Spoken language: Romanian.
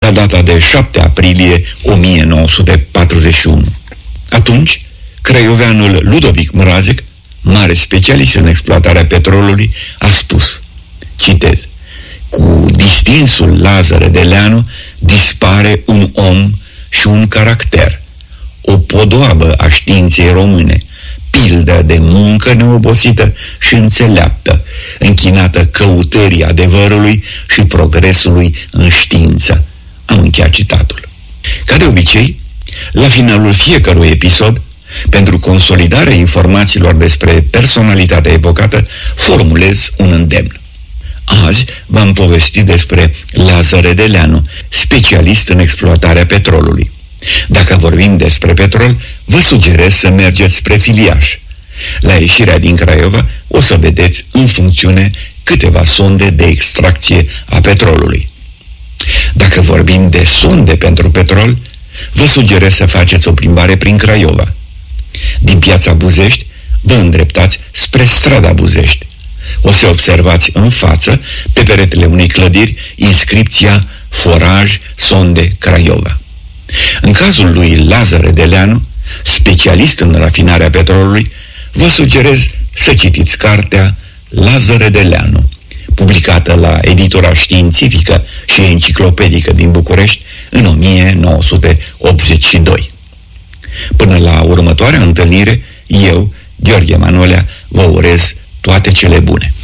la data de 7 aprilie 1941. Atunci, craioveanul Ludovic Mrazek, mare specialist în exploatarea petrolului, a spus, citez, cu distinsul Lazare Deleanu dispare un om și un caracter, o podoabă a științei române, pildă de muncă neobosită și înțeleaptă, închinată căutării adevărului și progresului în știință. Am încheiat citatul. Ca de obicei, la finalul fiecărui episod, pentru consolidarea informațiilor despre personalitatea evocată, formulez un îndemn. Azi v-am povestit despre Lazare Deleanu, specialist în exploatarea petrolului. Dacă vorbim despre petrol, vă sugerez să mergeți spre Filiaș. La ieșirea din Craiova o să vedeți în funcțiune câteva sonde de extracție a petrolului. Dacă vorbim de sonde pentru petrol, vă sugerez să faceți o plimbare prin Craiova. Din Piața Buzești vă îndreptați spre strada Buzești. O să observați în față, pe peretele unei clădiri, inscripția Foraj Sonde Craiova. În cazul lui Lazare Deleanu, specialist în rafinarea petrolului, vă sugerez să citiți cartea Lazare Deleanu, publicată la editura științifică și enciclopedică din București în 1982. Până la următoarea întâlnire, eu, Gheorghe Manolea, vă urez toate cele bune.